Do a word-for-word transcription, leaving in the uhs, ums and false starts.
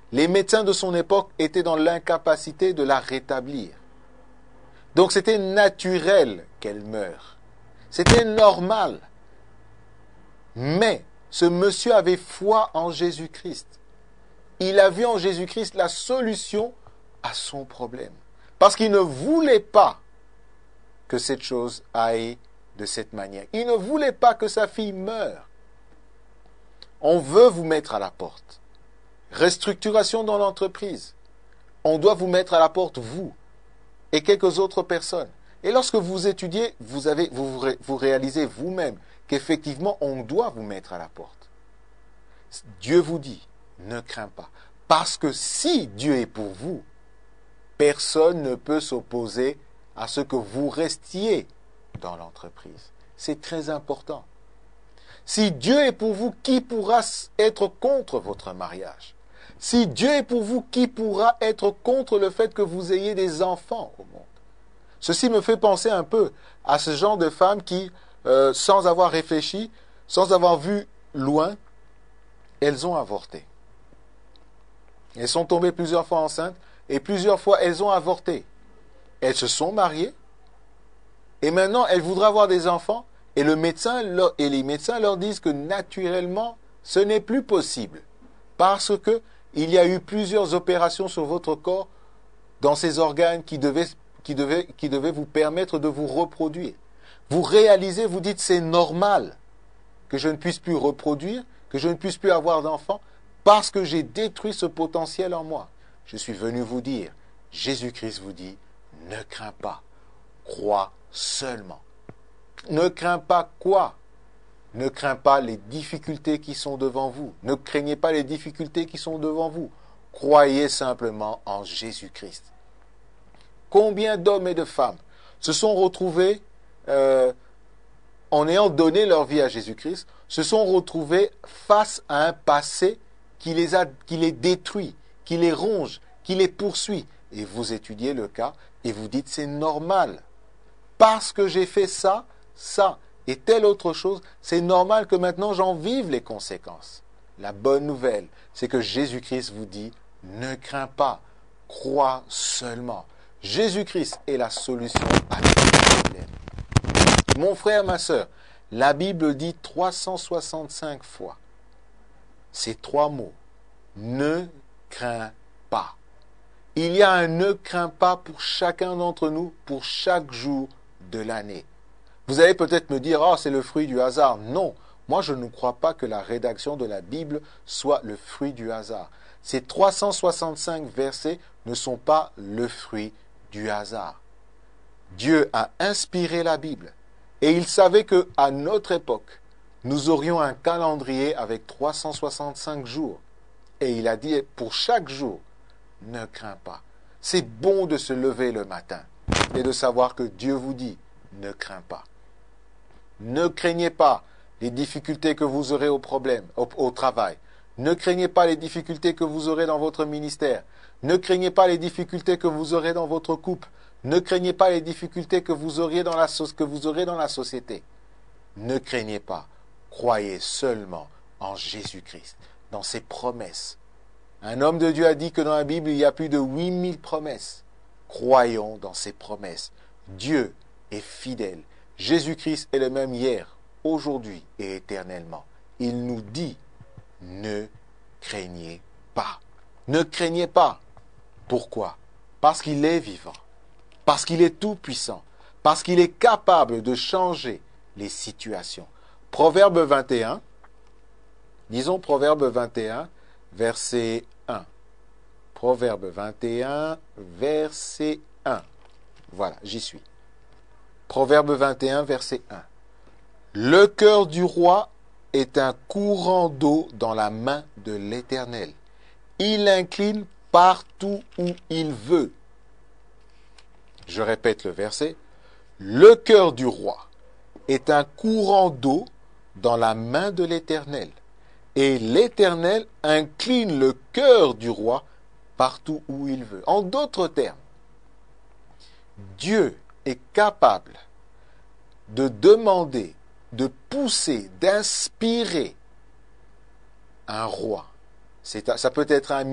Les médecins de son époque étaient dans l'incapacité de la rétablir. Donc c'était naturel qu'elle meure. C'était normal. Mais ce monsieur avait foi en Jésus-Christ. Il a vu en Jésus-Christ la solution à son problème. Parce qu'il ne voulait pas que cette chose aille de cette manière. Il ne voulait pas que sa fille meure. On veut vous mettre à la porte. Restructuration dans l'entreprise. On doit vous mettre à la porte, vous et quelques autres personnes. Et lorsque vous étudiez, vous, avez, vous, vous réalisez vous-même qu'effectivement, on doit vous mettre à la porte. Dieu vous dit, ne crains pas. Parce que si Dieu est pour vous, personne ne peut s'opposer à ce que vous restiez dans l'entreprise. C'est très important. Si Dieu est pour vous, qui pourra être contre votre mariage? Si Dieu est pour vous, qui pourra être contre le fait que vous ayez des enfants au monde? Ceci me fait penser un peu à ce genre de femmes qui, euh, sans avoir réfléchi, sans avoir vu loin, elles ont avorté. Elles sont tombées plusieurs fois enceintes et plusieurs fois elles ont avorté. Elles se sont mariées et maintenant elles voudraient avoir des enfants et, le médecin leur, et les médecins leur disent que naturellement ce n'est plus possible parce que il y a eu plusieurs opérations sur votre corps dans ces organes qui devaient, qui devaient, qui devaient vous permettre de vous reproduire. Vous réalisez, vous dites c'est normal que je ne puisse plus reproduire, que je ne puisse plus avoir d'enfants parce que j'ai détruit ce potentiel en moi. Je suis venu vous dire, Jésus-Christ vous dit, ne crains pas, crois seulement. Ne crains pas quoi? Ne crains pas les difficultés qui sont devant vous. Ne craignez pas les difficultés qui sont devant vous. Croyez simplement en Jésus-Christ. Combien d'hommes et de femmes se sont retrouvés, euh, en ayant donné leur vie à Jésus-Christ, se sont retrouvés face à un passé qui les a, qui les détruit, qui les ronge, qui les poursuit. Et vous étudiez le cas et vous dites c'est normal. Parce que j'ai fait ça, ça et telle autre chose, c'est normal que maintenant j'en vive les conséquences. La bonne nouvelle, c'est que Jésus-Christ vous dit ne crains pas, crois seulement. Jésus-Christ est la solution à tous les problèmes. Mon frère, ma sœur, la Bible dit trois cent soixante-cinq fois ces trois mots. Ne crains pas. Il y a un ne crains pas pour chacun d'entre nous, pour chaque jour de l'année. Vous allez peut-être me dire, oh, c'est le fruit du hasard. Non, moi je ne crois pas que la rédaction de la Bible soit le fruit du hasard. Ces trois cent soixante-cinq versets ne sont pas le fruit du hasard. Dieu a inspiré la Bible et il savait qu'à notre époque, nous aurions un calendrier avec trois cent soixante-cinq jours. Et il a dit, pour chaque jour, ne crains pas. C'est bon de se lever le matin et de savoir que Dieu vous dit, ne crains pas. Ne craignez pas les difficultés que vous aurez au problème, au, au travail. Ne craignez pas les difficultés que vous aurez dans votre ministère. Ne craignez pas les difficultés que vous aurez dans votre couple. Ne craignez pas les difficultés que vous auriez dans la, que vous aurez dans la société. Ne craignez pas. Croyez seulement en Jésus-Christ, dans ses promesses. Un homme de Dieu a dit que dans la Bible, il y a plus de huit mille promesses. Croyons dans ses promesses. Dieu est fidèle. Jésus-Christ est le même hier, aujourd'hui et éternellement. Il nous dit, ne craignez pas. Ne craignez pas. Pourquoi? Parce qu'il est vivant. Parce qu'il est tout-puissant. Parce qu'il est capable de changer les situations. Proverbe vingt et un, disons Proverbe vingt et un, verset un. Proverbe vingt et un, verset un. Voilà, j'y suis. Proverbe vingt et un, verset un. Le cœur du roi est un courant d'eau dans la main de l'Éternel. Il incline partout où il veut. Je répète le verset. Le cœur du roi est un courant d'eau dans la main de l'Éternel. Et l'Éternel incline le cœur du roi partout où il veut. En d'autres termes, Dieu est capable de demander, de pousser, d'inspirer un roi. C'est, ça peut être un